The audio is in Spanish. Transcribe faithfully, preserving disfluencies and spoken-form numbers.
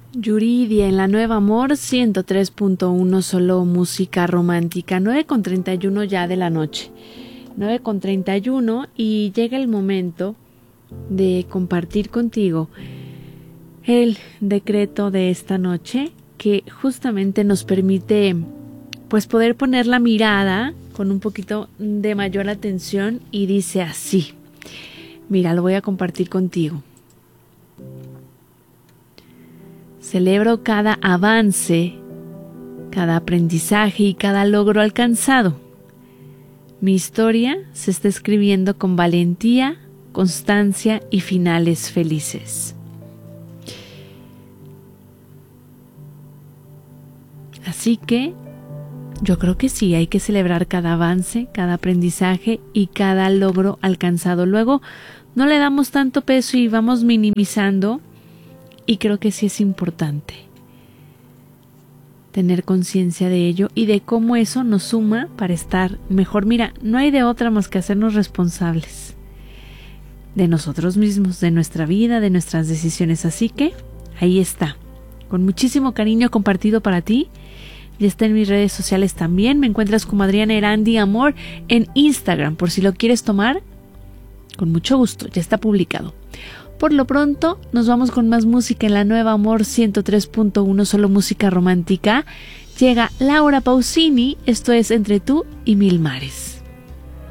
Yuridia en la Nueva Amor ciento tres punto uno, solo música romántica. Nueve con treinta y uno ya de la noche. Nueve con treinta y uno y llega el momento de compartir contigo el decreto de esta noche, que justamente nos permite pues poder poner la mirada con un poquito de mayor atención, y dice así. Mira, lo voy a compartir contigo. Celebro cada avance, cada aprendizaje y cada logro alcanzado. Mi historia se está escribiendo con valentía, constancia y finales felices. Así que yo creo que sí, hay que celebrar cada avance, cada aprendizaje y cada logro alcanzado. Luego no le damos tanto peso y vamos minimizando, y creo que sí es importante tener conciencia de ello y de cómo eso nos suma para estar mejor. Mira, no hay de otra más que hacernos responsables de nosotros mismos, de nuestra vida, de nuestras decisiones. Así que ahí está, con muchísimo cariño compartido para ti. Ya está en mis redes sociales también. Me encuentras como Adriana Erandi Amor en Instagram, por si lo quieres tomar, con mucho gusto. Ya está publicado. Por lo pronto, nos vamos con más música en la Nueva Amor ciento tres punto uno, solo música romántica. Llega Laura Pausini, esto es Entre tú y mil mares.